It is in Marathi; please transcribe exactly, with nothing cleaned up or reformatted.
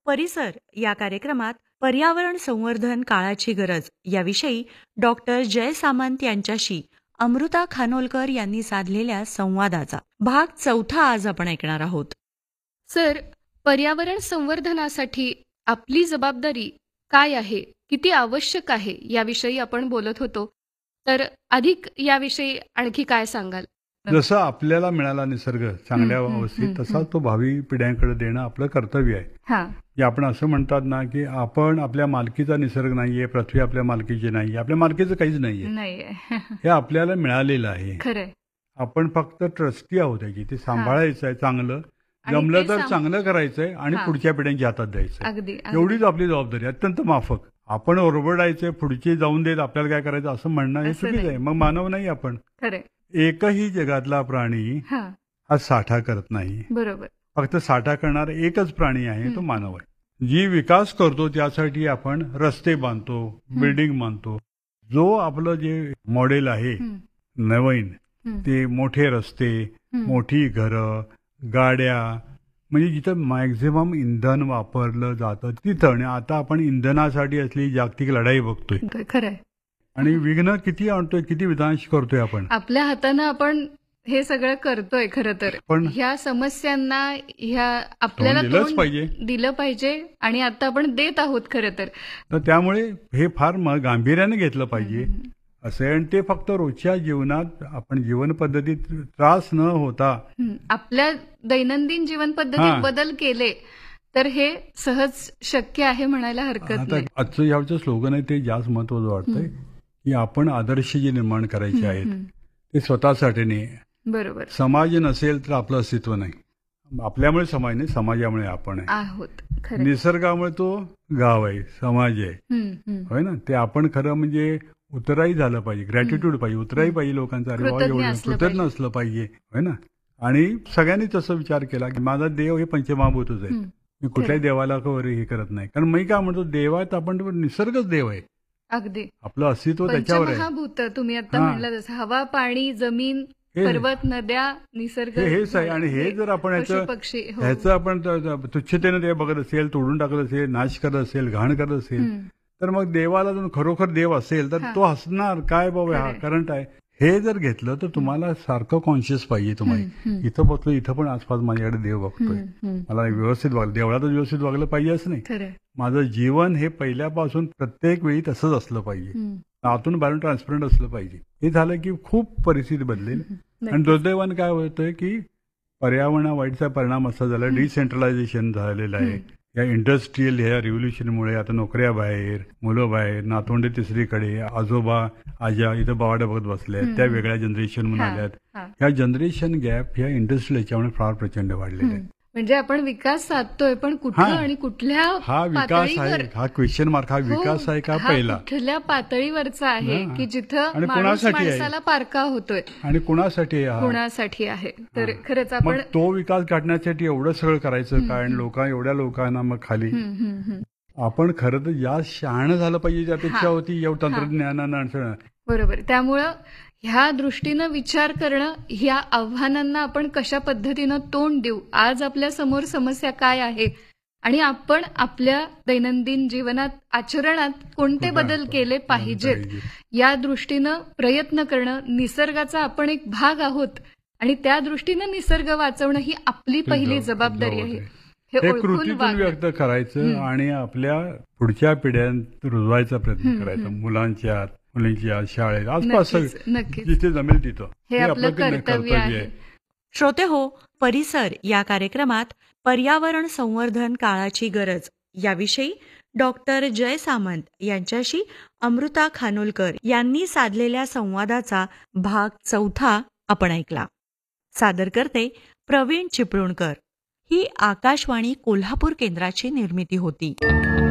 परिसर या कार्यक्रमात पर्यावरण संवर्धन काळाची गरज याविषयी डॉक्टर जय सामंत यांच्याशी अमृता खानोलकर यांनी साधलेल्या संवादाचा भाग चौथा आज आपण ऐकणार आहोत. सर, पर्यावरण संवर्धनासाठी आपली जबाबदारी काय आहे, किती आवश्यक आहे याविषयी आपण बोलत होतो. तर अधिक याविषयी आणखी काय सांगाल? जसं आपल्याला मिळाला निसर्ग चांगल्या हम्म, हम्म, अवस्थेत हम्म, तसा हम्म. तो भावी पिढ्यांकडे देणं आपलं कर्तव्य आहे. हा की आपण असं म्हणतात ना की आपण आपल्या मालकीचा निसर्ग नाहीये, पृथ्वी आपल्या मालकीची नाहीये, आपल्या मालकीचं काहीच नाहीये. नाहीये. हे आपल्याला मिळालेलं आहे. खरंय. आपण फक्त ट्रस्टी आहोत की ते सांभाळायचं आहे, चांगलं आणि जमलं ते तर सांभ- चांगलं करायचंय आणि हा. पुढच्या पिढ्यांच्या हातात द्यायचंय. अगदी अगदी. एवढीच आपली जबाबदारी आहे, अत्यंत माफक. आपण ओरबडायचंय पुढची जाऊन देत आपल्याला काय करायचं असं म्हणणं हे असं चुकीचं नाही. आहे. मग मानव नाही आपण. खरंय. एकही जगातला प्राणी हा हा साठा करत नाही. बरोबर. फक्त साठा करणारा एकच प्राणी आहे, तो हम्म. मानव आहे. जी विकास करतो त्यासाठी आपण रस्ते बांधतो, बिल्डिंग बांधतो. जो आपलं जे मॉडेल आहे हम्म, नवीन, हम्म, ते मोठे रस्ते, हम्म. मोठी घरं, गाड्या, म्हणजे जिथं मॅक्झिमम इंधन वापरलं जातं तिथं. आणि आता आपण इंधनासाठी असली जागतिक लढाई बघतोय खरंय. आणि विघ्न किती आणतोय, किती विनाश करतोय आपण. आपल्या हातानं आपण हे सगळं करतोय खरं तर. पण ह्या समस्यांना ह्या आपल्याला तोंड दिलंच तोंड पाहिजे. दिलं पाहिजे आणि आता आपण देत आहोत खरं तर. तर त्यामुळे हे फार म- गांभीर्याने घेतलं पाहिजे हम्म. असं आहे. आणि ते फक्त रोजच्या जीवनात आपण जीवन पद्धतीत त्रास न होता हम्म. आपल्या दैनंदिन जीवन हा. पद्धतीत बदल केले तर हे सहज शक्य आहे म्हणायला हरकत आता नाही. आजचं यावरचं स्लोगन आहे ते जास्त महत्वाचं वाटतंय की आपण आदर्श जे निर्माण करायचे आहेत हम्म. ते स्वतःसाठी नाही. बरोबर समाज नसेल तर आपलं अस्तित्व नाही. आपल्यामुळे समाज नाही, समाजामुळे आपण आहे. आहोत. खरं. निसर्गामुळे तो गाव आहे, समाज आहे, हम्म, हम्म. होय ना. ते आपण खरं म्हणजे उतराई झालं पाहिजे, ग्रॅटिट्यूड पाहिजे, उतराई पाहिजे लोकांचा. अरे बाबा कृतज्ञ एवढं असलं कृतज्ञ पाहिजे. असलं पाहिजे, होय ना. आणि सगळ्यांनी तसं विचार केला की माझा देव हे पंचमहाभूतच आहे. हम्म. मी कुठल्याही देवाला वगैरे हे करत नाही. कारण मी काय म्हणतो, देवात आपण निसर्गच देव आहे. अगदी. आपलं अस्तित्व त्याच्यावर आहे. पंचमहाभूत तुम्ही आता हा. म्हणलं तसं हवा, पाणी, जमीन, हे- पर्वत, नद्या, निसर्ग, हे हेच आहे. आणि हे जर आपण पशु ह्याचं पक्षी. हो. ह्याचं आपण त- त- तुच्छतेनं ते बघत असेल, तोडून टाकत असेल, नाश करत असेल, घाण करत असेल, हम्म. तर मग देवाला जर खरोखर देव असेल तर हा. तो हसणार काय बाबा हा खरंय. करंट आहे. हे जर घेतलं तर तुम्हाला सारखं कॉन्शियस पाहिजे. तुम्हाला हम्म, हम्म. इथं बसलो, इथं पण आसपास माझ्याकडे देव बघतोय. हम्म, हम्म. मला व्यवस्थित वागलं, देवळातच व्यवस्थित वागलं पाहिजे असं नाही. खरंय. माझं जीवन हे पहिल्यापासून प्रत्येक वेळी तसंच असलं पाहिजे. हम्म. आतून बाहेरून ट्रान्सपरंट असलं पाहिजे. हे झालं की खूप परिस्थिती बदलेल. आणि नक्कीच. दुर्दैवाने काय होतंय की पर्यावरणा वाईटचा परिणाम असा झाला, डिसेंट्रलायझेशन झालेलं आहे. हम्म. या इंडस्ट्रीयल ह्या रिव्होल्युशनमुळे आता नोकऱ्या बाहेर, मुलं बाहेर, नातवंडे तिसरीकडे, आजोबा आज्या इथं बावाड्या बघत बसल्या, हम्म. त्या वेगळ्या जनरेशन म्हणून हा, आल्यात. हा. ह्या जनरेशन गॅप ह्या इंडस्ट्रियल याच्यामुळे फार प्रचंड वाढलेले हम्म. आहे. म्हणजे आपण विकास साधतोय पण कुठलं हा. आणि कुठल्या हा विकास पातळीवर? आहे, हा क्वेश्चन मार्क. हा हो, विकास आहे का हा पहिला, कुठल्या पातळीवरचा आहे हा. की जिथं आणि माणूस कोणासाठी आहे? माणसाला पारका होतोय, आणि कुणासाठी आहे हा? कोणासाठी आहे. तर हा. खरंच मग आपण तो विकास गाठण्यासाठी एवढं सगळं करायचं हम्म, काय? आणि हम्म. लोक एवढ्या लोकांना मग खाली हम्म, हम्म, हम्म. आपण खरं तर जास्त शहाणं झालं पाहिजे त्यापेक्षा हा. होती एवढं तंत्रज्ञानानं आणि बरोबर. त्यामुळं ह्या दृष्टीनं विचार करणं, ह्या आव्हानांना आपण कशा पद्धतीनं तोंड देऊ, आज आपल्या समोर समस्या काय आहे आणि आपण आपल्या दैनंदिन जीवनात, आचरणात कोणते बदल केले पाहिजेत, या दृष्टीनं प्रयत्न करणं. निसर्गाचा आपण एक भाग आहोत आणि त्या दृष्टीनं निसर्ग वाचवणं ही आपली पहिली जबाबदारी आहे. हे हे ओळखून कृतीतून वागणं. व्यक्त करायचं हम्म. आणि आपल्या पुढच्या पिढ्यांत रुजवायचा प्रयत्न हम्म, करायचा. हम्म. मुलांच्या, मुलींच्या शाळेत, आसपास नक्कीच, सगळं नक्कीच. जिथे जमेल तिथं. हे आपलं कर्तव्य कर्तव्य आहे. श्रोते हो, परिसर या कार्यक्रमात पर्यावरण संवर्धन काळाची गरज याविषयी डॉक्टर जय सामंत यांच्याशी अमृता खानोलकर यांनी साधलेल्या संवादाचा भाग चौथा आपण ऐकला. सादर करते प्रवीण चिपळूणकर. ही आकाशवाणी कोल्हापूर केंद्राची निर्मिती होती.